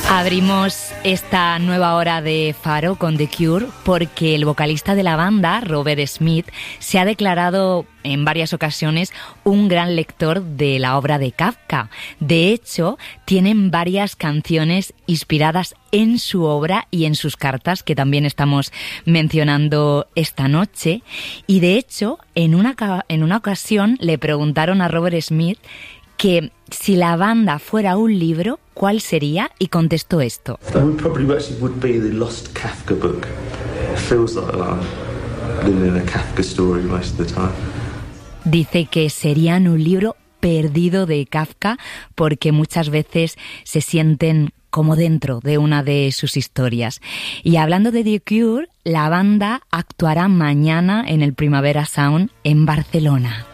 Abrimos esta nueva hora de Faro con The Cure porque el vocalista de la banda, Robert Smith, se ha declarado en varias ocasiones un gran lector de la obra de Kafka. De hecho, tienen varias canciones inspiradas en su obra y en sus cartas, que también estamos mencionando esta noche. Y de hecho, en una ocasión le preguntaron a Robert Smith que si la banda fuera un libro, ¿cuál sería? Y contestó esto. Probably actually would be the Lost Kafka book. It feels like I'm living in a Kafka story most of the time. Dice que serían un libro perdido de Kafka porque muchas veces se sienten como dentro de una de sus historias. Y hablando de The Cure, la banda actuará mañana en el Primavera Sound en Barcelona.